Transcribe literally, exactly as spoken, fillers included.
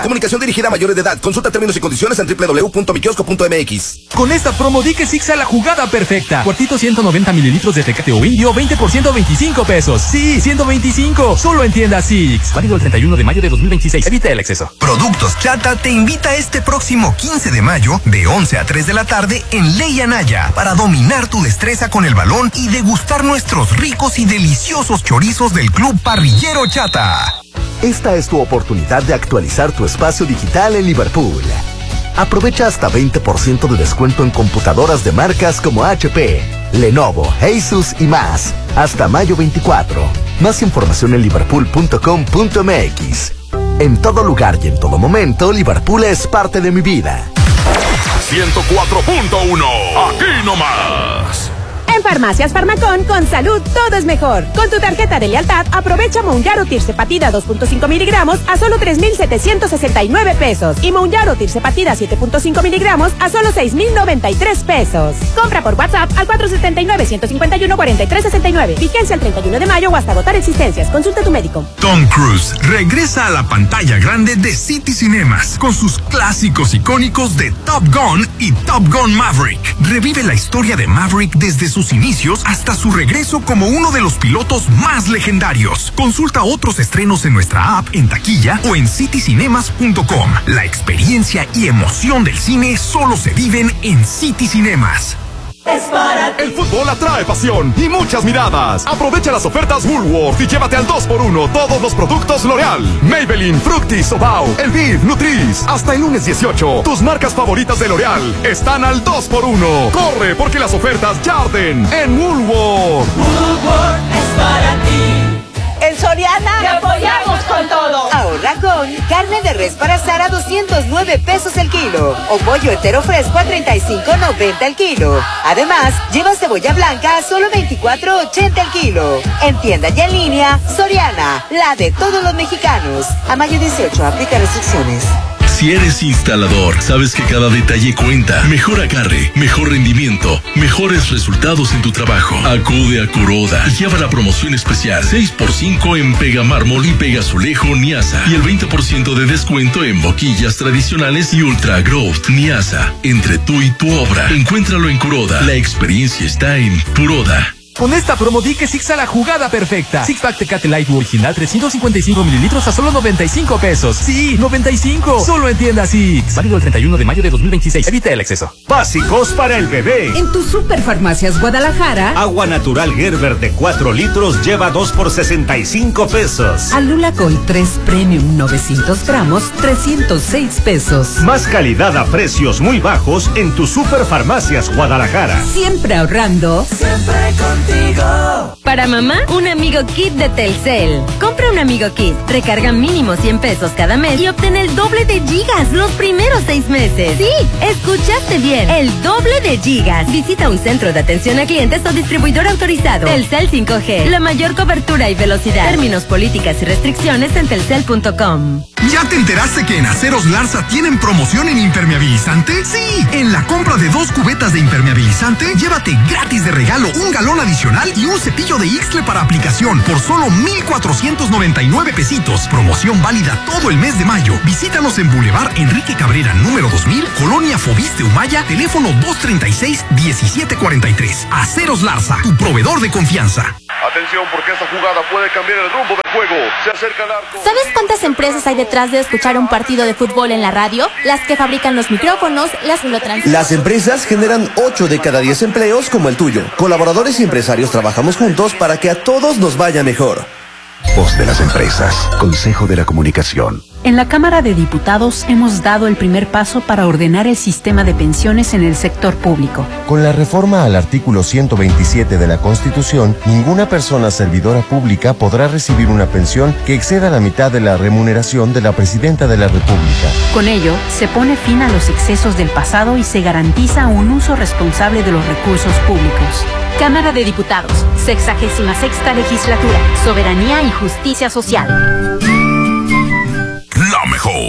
Comunicación dirigida a mayores de edad. Consulta términos y condiciones en doble u doble u doble u punto mi kiosco punto m x. Con esta promo di que Six a la jugada perfecta. Cuartito ciento noventa mililitros de Tecate o Indio, veinte por ciento, veinticinco pesos. Sí, ciento veinticinco. Solo en tienda Six. Válido el treinta y uno de mayo de dos mil veintiséis. Evita el exceso. Productos Chata te invita este próximo quince de mayo de once a tres de la tarde en Ley Anaya para dominar tu destreza con el balón y degustar nuestros ricos y deliciosos chorizos del Club Parrillero Chata. Esta es tu oportunidad de actualizar tu espacio digital en Liverpool. Aprovecha hasta veinte por ciento de descuento en computadoras de marcas como H P, Lenovo, Asus y más. Hasta mayo veinticuatro. Más información en liverpool punto com punto m x. En todo lugar y en todo momento, Liverpool es parte de mi vida. ciento cuatro punto uno. Aquí nomás. En Farmacias Farmacón, con salud todo es mejor. Con tu tarjeta de lealtad, aprovecha Mounjaro Tirzepatida dos punto cinco miligramos a solo tres mil setecientos sesenta y nueve pesos. Y Mounjaro Tirzepatida siete punto cinco miligramos a solo seis mil noventa y tres pesos. Compra por WhatsApp al cuatro siete nueve, uno cinco uno, cuatro tres seis nueve. Vigencia el treinta y uno de mayo o hasta agotar existencias. Consulta a tu médico. Tom Cruise regresa a la pantalla grande de City Cinemas con sus clásicos icónicos de Top Gun y Top Gun Maverick. Revive la historia de Maverick desde sus inicios hasta su regreso como uno de los pilotos más legendarios. Consulta otros estrenos en nuestra app, en taquilla o en city cinemas punto com. La experiencia y emoción del cine solo se viven en City Cinemas. Es para ti. El fútbol atrae pasión y muchas miradas. Aprovecha las ofertas Woolworth y llévate al dos por uno todos los productos L'Oreal, Maybelline, Fructis, Sobao, Elviv, Nutris. Hasta el lunes dieciocho, tus marcas favoritas de L'Oreal están al dos por uno. Corre porque las ofertas ya arden en Woolworth. Woolworth es para ti. En Soriana te apoyamos con todo. Ahorra con carne de res para asar a doscientos nueve pesos el kilo o pollo entero fresco a treinta y cinco noventa el kilo. Además, lleva cebolla blanca a solo veinticuatro ochenta el kilo. En tienda y en línea, Soriana, la de todos los mexicanos. A mayo dieciocho, aplica restricciones. Si eres instalador, sabes que cada detalle cuenta. Mejor agarre, mejor rendimiento, mejores resultados en tu trabajo. Acude a Kuroda y lleva la promoción especial seis por cinco en pega mármol y pega azulejo Niasa y el veinte por ciento de descuento en boquillas tradicionales y Ultra Growth Niasa. Entre tú y tu obra, encuéntralo en Kuroda. La experiencia está en Kuroda. Con esta promo di que Six a la jugada perfecta. Six Pack Tecate Light original trescientos cincuenta y cinco mililitros a solo noventa y cinco pesos. Sí, noventa y cinco. Solo en tienda Six. Válido el treinta y uno de mayo de dos mil veintiséis. Evita el exceso. Básicos para el bebé. En tu Superfarmacias Guadalajara. Agua natural Gerber de cuatro litros lleva dos por sesenta y cinco pesos. Alula Col tres Premium novecientos gramos, trescientos seis pesos. Más calidad a precios muy bajos en tu Superfarmacias Guadalajara. Siempre ahorrando. Siempre con Para mamá, un amigo kit de Telcel. Compra un amigo kit, recarga mínimo cien pesos cada mes y obtén el doble de gigas los primeros seis meses. Sí, escuchaste bien, el doble de gigas. Visita un centro de atención a clientes o distribuidor autorizado. Telcel cinco G, la mayor cobertura y velocidad. Términos, políticas y restricciones en telcel punto com. ¿Ya te enteraste que en Aceros Larza tienen promoción en impermeabilizante? Sí, en la compra de dos cubetas de impermeabilizante, llévate gratis de regalo un galón adicional y un cepillo de Ixtle para aplicación por solo mil cuatrocientos noventa y nueve pesitos. Promoción válida todo el mes de mayo. Visítanos en Boulevard Enrique Cabrera número dos mil, Colonia Fobiste Humaya, teléfono dos treinta y seis, diecisiete cuarenta y tres. Aceros Larza, tu proveedor de confianza. Atención porque esta jugada puede cambiar el rumbo del juego. Se acerca el arco. ¿Sabes cuántas empresas hay detrás de escuchar un partido de fútbol en la radio? Las que fabrican los micrófonos, las que lo transmiten. Las empresas generan ocho de cada diez empleos como el tuyo. Colaboradores y empresarios trabajamos juntos para que a todos nos vaya mejor. Voz de las empresas. Consejo de la Comunicación. En la Cámara de Diputados hemos dado el primer paso para ordenar el sistema de pensiones en el sector público. Con la reforma al artículo ciento veintisiete de la Constitución, ninguna persona servidora pública podrá recibir una pensión que exceda la mitad de la remuneración de la Presidenta de la República. Con ello, se pone fin a los excesos del pasado y se garantiza un uso responsable de los recursos públicos. Cámara de Diputados, sexagésima sexta legislatura, soberanía y justicia social. La mejor.